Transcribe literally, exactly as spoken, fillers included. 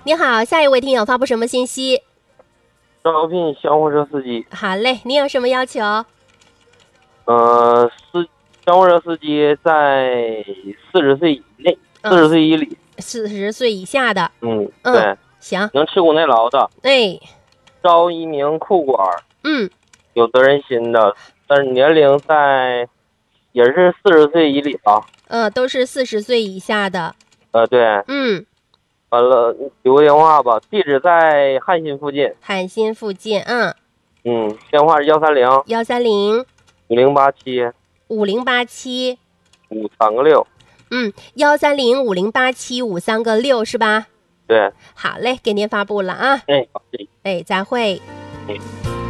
你好，下一位听友发布什么信息？ 招聘小货车司机。 好嘞，你有什么要求？ 呃，司小货车司机在四十岁以内，四十岁以里。 四十岁以下的。 嗯， 嗯， 对， 行。 能吃苦耐劳的。 哎， 招一名库管。 嗯， 有责任心的，但是年龄在也是四十岁以里吧。 呃，都是四十岁以下的。 呃，对。 嗯。 完了，留个电话吧，地址在汉新附近。 汉新附近，嗯。 嗯，电话是幺三零幺三零五零八七五零八七五三个六。 嗯，幺三零五零八七五三个六是吧？ 对。 好嘞，给您发布了啊。 哎，好，谢谢。 哎，再会。 哎。